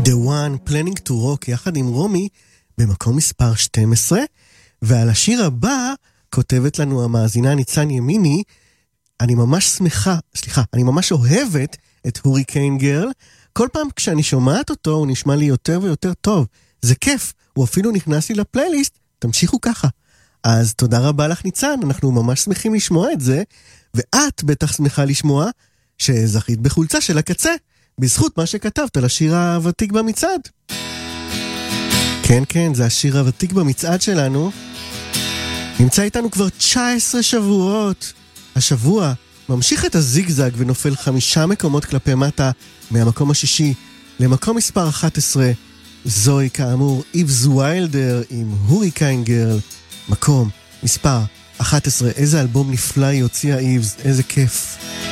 The One Planning to Rock יחד עם רומי במקום מספר 12, ועל השיר הבא כותבת לנו המאזינה ניצן ימיני, אני ממש אוהבת את הוריקיין גרל, כל פעם כשאני שומעת אותו הוא נשמע לי יותר ויותר טוב, זה כיף, הוא אפילו נכנס לי לפלייליסט, תמשיכו ככה. אז תודה רבה לך ניצן, אנחנו ממש שמחים לשמוע את זה, ואת בטח שמחה לשמוע שזכית בחולצה של הקצה, בזכות מה שכתבת על השיר הוותיק במצעד. כן, כן, זה השיר הוותיק במצעד שלנו. נמצא איתנו כבר 19 שבועות. השבוע ממשיך את הזיגזג ונופל 5 מקומות כלפי מטה מהמקום השישי למקום מספר 11. זוהי כאמור איבס ויילדר עם הוריקיין גרל, מקום מספר 11. איזה אלבום נפלא היא הוציאה איבס, איזה כיף.